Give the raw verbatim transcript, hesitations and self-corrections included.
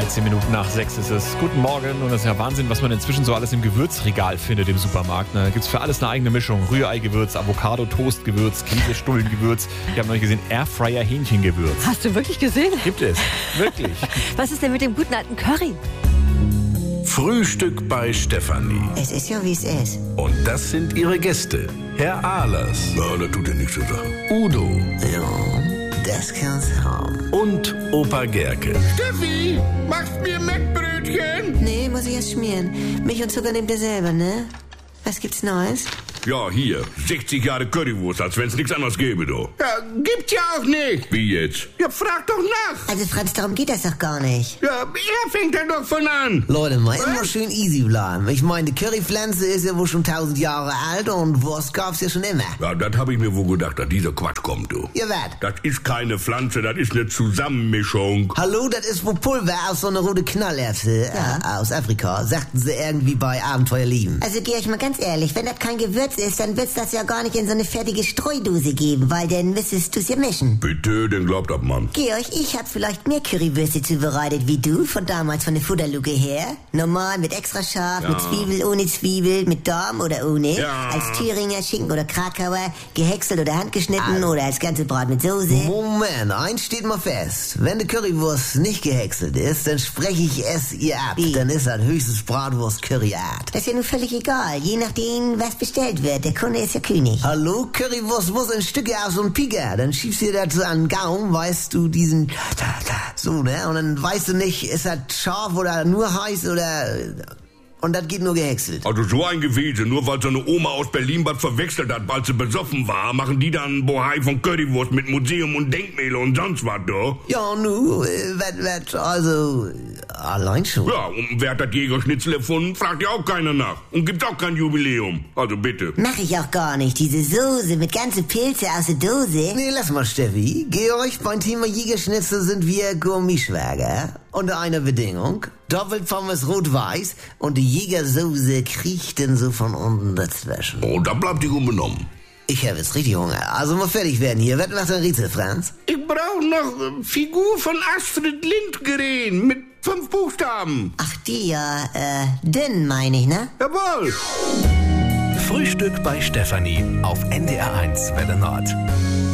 dreizehn Minuten nach sechs ist es. Guten Morgen. Und das ist ja Wahnsinn, was man inzwischen so alles im Gewürzregal findet im Supermarkt. Da gibt es für alles eine eigene Mischung. Rührei-Gewürz, Avocado-Toast-Gewürz, Käsestullen-Gewürz. Ich habe neulich gesehen, Airfryer-Hähnchengewürz. Hast du wirklich gesehen? Gibt es. Wirklich. Was ist denn mit dem guten alten Curry? Frühstück bei Stefanie. Es ist ja, wie es ist. Und das sind ihre Gäste. Herr Ahlers. Ja, das tut ja nichts zur Sache. Udo. Ja, das kann's haben. Und Opa Gerke. Steffi, machst mir Mettbrötchen? Nee, muss ich erst schmieren. Milch und Zucker nehmt ihr selber, ne? Was gibt's Neues? Ja, hier, sechzig Jahre Currywurst, als wenn's nichts anderes gäbe, du. Ja, gibt's ja auch nicht. Wie jetzt? Ja, frag doch nach. Also Franz, darum geht das doch gar nicht. Ja, er fängt ja doch von an. Leute, mal Was? immer schön easy bleiben. Ich meine, die Currypflanze ist ja wohl schon tausend Jahre alt und Wurst gab's ja schon immer. Ja, das habe ich mir wohl gedacht, dass dieser Quatsch kommt, du. Ihr wat? Das ist keine Pflanze, das ist eine Zusammenmischung. Hallo, das ist wohl Pulver aus so einer rote Knallerbse äh, aus Afrika, sagten sie irgendwie bei Abenteuer lieben. Also Georg, mal ganz ehrlich, wenn das kein Gewürz ist, dann wird's das ja gar nicht in so eine fertige Streudose geben, weil dann müsstest du's ja mischen. Bitte, den glaubt das, Mann. Georg, ich hab vielleicht mehr Currywürste zubereitet wie du, von damals von der Futterluke her. Normal, mit extra scharf, Ja. mit Zwiebel, ohne Zwiebel, mit Darm oder ohne. Ja. Als Thüringer, Schinken oder Krakauer, gehäckselt oder handgeschnitten oder als ganze Brat mit Soße. Moment, eins steht mal fest. Wenn die Currywurst nicht gehäckselt ist, dann spreche ich es ihr ab. Wie? Dann ist das höchstens Bratwurst-Curryart. Das ist ja nun völlig egal, je nachdem, was bestellt wird. Der Kunde ist ja König. Hallo, Currywurst muss in Stücke aus und Piker. Dann schiebst du das so an den Gaumen, weißt du, diesen... So, ne? Und dann weißt du nicht, ist das scharf oder nur heiß oder... Und das geht nur gehäckselt. Also so ein Gewese, nur weil so eine Oma aus Berlin was verwechselt hat, weil sie besoffen war, machen die dann Bohai von Currywurst mit Museum und Denkmäler und sonst was, du? Ja, nu, äh, wat, wat, also, allein schon. Ja, und wer hat das Jägerschnitzel erfunden, fragt ja auch keiner nach. Und gibt's auch kein Jubiläum. Also bitte. Mach ich auch gar nicht. Diese Soße mit ganzen Pilze aus der Dose. Nee, lass mal, Steffi. Georg, beim Thema Jägerschnitzel sind wir Gourmetschwager. Unter einer Bedingung. Doppelpommes rot-weiß und die Jägersoße kriecht denn so von unten dazwischen. Oh, da bleibt die unbenommen. Ich habe jetzt richtig Hunger. Also mal fertig werden hier. Was macht ein Rätsel, Franz? Ich brauche noch äh, Figur von Astrid Lindgren mit fünf Buchstaben. Ach, die ja, äh, dünn meine ich, ne? Jawohl. Frühstück bei Stefanie auf N D R eins Welle Nord.